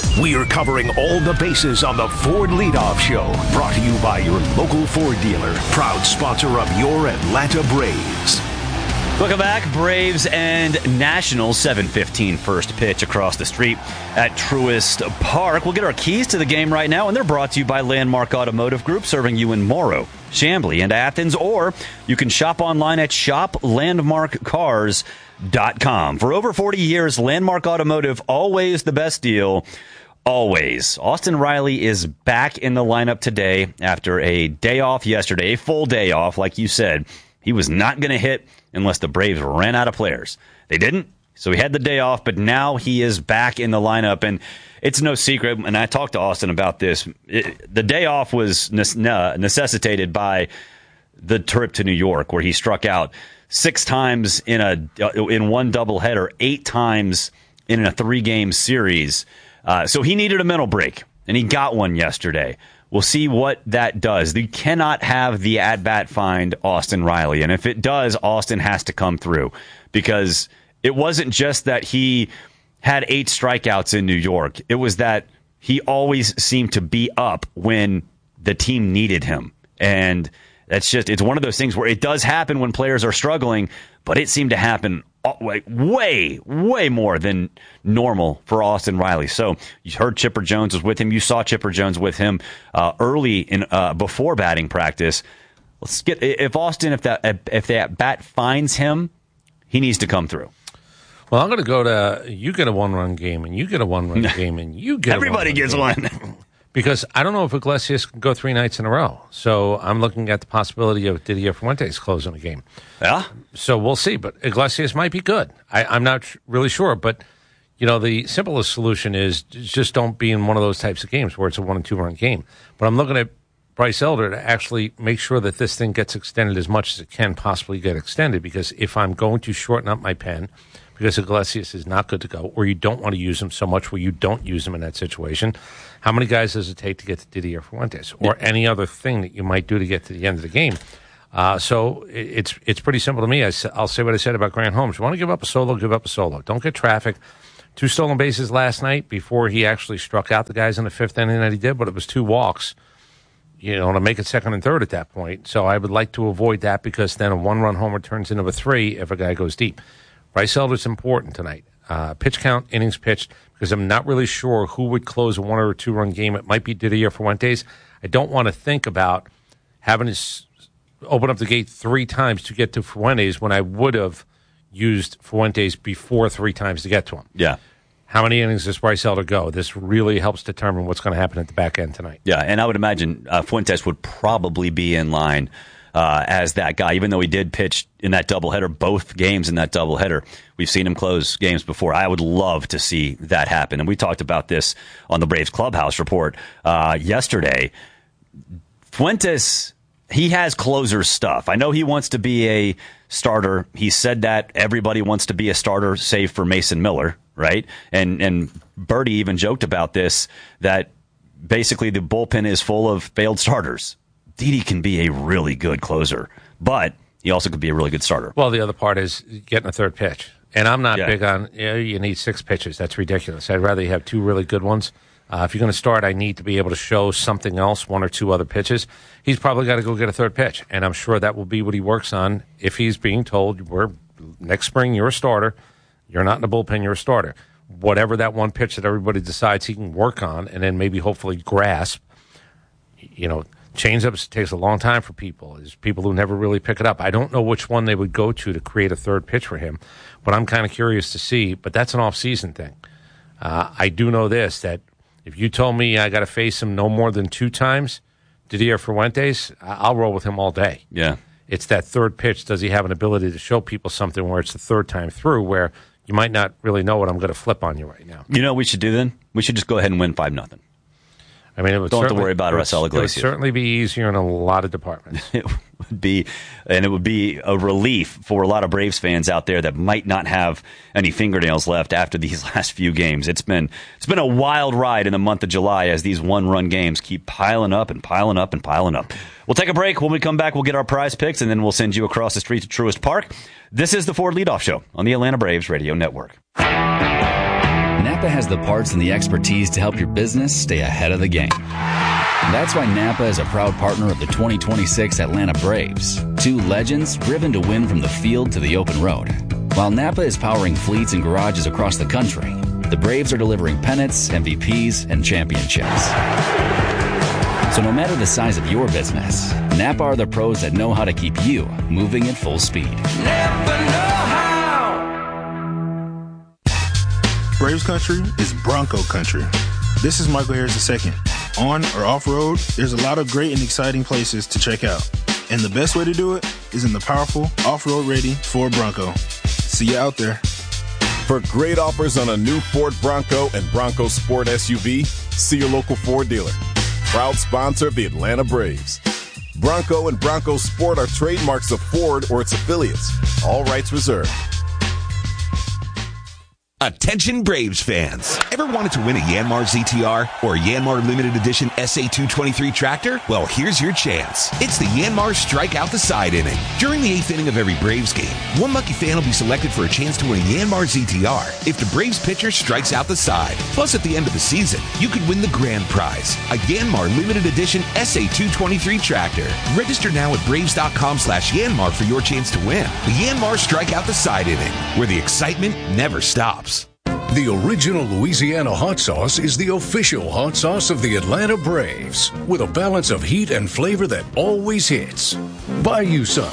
We are covering all the bases on the Ford Leadoff Show. Brought to you by your local Ford dealer. Proud sponsor of your Atlanta Braves. Welcome back. Braves and Nationals, 7:15 first pitch across the street at Truist Park. We'll get our keys to the game right now, and they're brought to you by Landmark Automotive Group, serving you in Morrow, Chamblee, and Athens. Or you can shop online at shoplandmarkcars.com. For over 40 years, Landmark Automotive, always the best deal. Always. Austin Riley is back in the lineup today after a day off yesterday, a full day off, like you said. He was not going to hit unless the Braves ran out of players. They didn't, so he had the day off, but now he is back in the lineup, and it's no secret, and I talked to Austin about this. The day off was necessitated by the trip to New York, where he struck out 6 times in one doubleheader, 8 times in a 3-game series. So he needed a mental break, and he got one yesterday. We'll see what that does. You cannot have the at-bat find Austin Riley. And if it does, Austin has to come through. Because it wasn't just that he had 8 strikeouts in New York. It was that he always seemed to be up when the team needed him. And it's one of those things where it does happen when players are struggling, but it seemed to happen way more than normal for Austin Riley. So you heard Chipper Jones was with him. You saw Chipper Jones with him early in before batting practice. Let's get if that bat finds him, he needs to come through. Well, I'm going to go to you get a 1-run game and you get a 1-run game and you get everybody gets one. Because I don't know if Iglesias can go 3 nights in a row. So I'm looking at the possibility of Didier Fuentes closing the game. Yeah. So we'll see. But Iglesias might be good. I'm not really sure. But, the simplest solution is just don't be in one of those types of games where it's a 1- and 2-run game. But I'm looking at Bryce Elder to actually make sure that this thing gets extended as much as it can possibly get extended. Because if I'm going to shorten up my pen, because Iglesias is not good to go, or you don't want to use him so much where you don't use him in that situation, how many guys does it take to get to Didier Fuentes or any other thing that you might do to get to the end of the game? So it's pretty simple to me. I'll say what I said about Grant Holmes. You want to give up a solo, give up a solo. Don't get traffic. 2 stolen bases last night before he actually struck out the guys in the 5th inning that he did, but it was 2 walks, to make it 2nd and 3rd at that point. So I would like to avoid that because then a 1-run homer turns into a 3 if a guy goes deep. Bryce Elder's important tonight. Pitch count, innings pitched, because I'm not really sure who would close a 1- or 2-run game. It might be Didier Fuentes. I don't want to think about having to open up the gate 3 times to get to Fuentes when I would have used Fuentes before 3 times to get to him. Yeah. How many innings does Bryce Elder go? This really helps determine what's going to happen at the back end tonight. Yeah, and I would imagine Fuentes would probably be in line as that guy, even though he did pitch in that doubleheader, both games in that doubleheader. We've seen him close games before. I would love to see that happen. And we talked about this on the Braves Clubhouse Report yesterday. Fuentes, he has closer stuff. I know he wants to be a starter. He said that everybody wants to be a starter, save for Mason Miller, right? And Birdie even joked about this, that basically the bullpen is full of failed starters. Didi can be a really good closer, but he also could be a really good starter. Well, the other part is getting a 3rd pitch. And I'm not big on, you need 6 pitches. That's ridiculous. I'd rather you have 2 really good ones. If you're going to start, I need to be able to show something else, 1 or 2 other pitches. He's probably got to go get a 3rd pitch, and I'm sure that will be what he works on if he's being told, next spring, you're a starter. You're not in the bullpen, you're a starter. Whatever that 1 pitch that everybody decides he can work on and then maybe hopefully grasp, Changeups takes a long time for people. There's people who never really pick it up. I don't know which one they would go to create a 3rd pitch for him, but I'm kind of curious to see. But that's an off-season thing. I do know this, that if you told me I got to face him no more than 2 times, Didier Fuentes, I'll roll with him all day. Yeah. It's that 3rd pitch. Does he have an ability to show people something where it's the 3rd time through where you might not really know what I'm going to flip on you right now? You know what we should do then? We should just go ahead and win 5-0. I mean, don't have to worry about Raisel Iglesias. It would certainly be easier in a lot of departments. It would be a relief for a lot of Braves fans out there that might not have any fingernails left after these last few games. It's been a wild ride in the month of July as these 1-run games keep piling up and piling up and piling up. We'll take a break. When we come back, we'll get our prize picks, and then we'll send you across the street to Truist Park. This is the Ford Leadoff Show on the Atlanta Braves Radio Network. Next Napa has the parts and the expertise to help your business stay ahead of the game. That's why Napa is a proud partner of the 2026 Atlanta Braves, two legends driven to win from the field to the open road. While Napa is powering fleets and garages across the country, the Braves are delivering pennants, MVPs, and championships. So no matter the size of your business, Napa are the pros that know how to keep you moving at full speed. Napa know how. Braves country is Bronco country. This is Michael Harris II. On or off-road, there's a lot of great and exciting places to check out. And the best way to do it is in the powerful, off-road ready Ford Bronco. See you out there. For great offers on a new Ford Bronco and Bronco Sport SUV, see your local Ford dealer. Proud sponsor of the Atlanta Braves. Bronco and Bronco Sport are trademarks of Ford or its affiliates. All rights reserved. Attention Braves fans. Ever wanted to win a Yanmar ZTR or Yanmar Limited Edition SA223 tractor? Well, here's your chance. It's the Yanmar Strike Out the Side inning. During the 8th inning of every Braves game, one lucky fan will be selected for a chance to win a Yanmar ZTR if the Braves pitcher strikes out the side. Plus, at the end of the season, you could win the grand prize, a Yanmar Limited Edition SA223 tractor. Register now at Braves.com/Yanmar for your chance to win the Yanmar Strike Out the Side inning, where the excitement never stops. The original Louisiana hot sauce is the official hot sauce of the Atlanta Braves, with a balance of heat and flavor that always hits. Buy you some.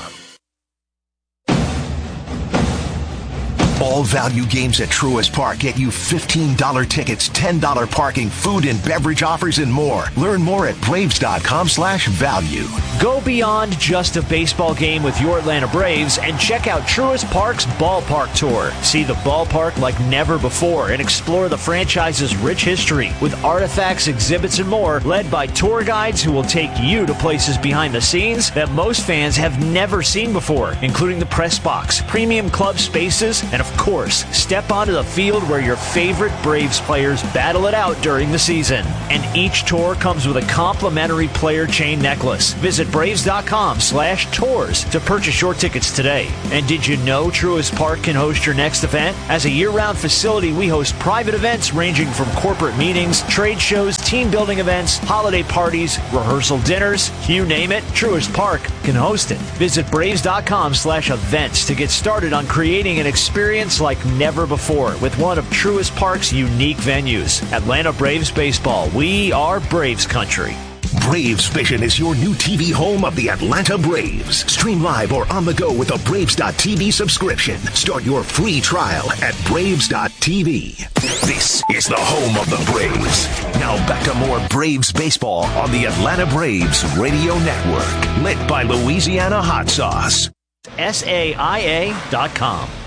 All value games at Truist Park get you $15 tickets, $10 parking, food and beverage offers, and more. Learn more at Braves.com/value. Go beyond just a baseball game with your Atlanta Braves and check out Truist Park's Ballpark Tour. See the ballpark like never before and explore the franchise's rich history with artifacts, exhibits, and more, led by tour guides who will take you to places behind the scenes that most fans have never seen before, including the press box, premium club spaces, and of course, step onto the field where your favorite Braves players battle it out during the season. And each tour comes with a complimentary player chain necklace. Visit Braves.com/tours to purchase your tickets today. And did you know Truist Park can host your next event? As a year-round facility, we host private events ranging from corporate meetings, trade shows, team building events, holiday parties, rehearsal dinners, you name it, Truist Park can host it. Visit Braves.com/events to get started on creating an experience like never before with one of Truist Park's unique venues. Atlanta Braves Baseball. We are Braves country. Braves Vision is your new TV home of the Atlanta Braves. Stream live or on the go with a Braves.TV subscription. Start your free trial at Braves.TV. This is the home of the Braves. Now back to more Braves baseball on the Atlanta Braves Radio Network. Lit by Louisiana Hot Sauce. SAIA.com.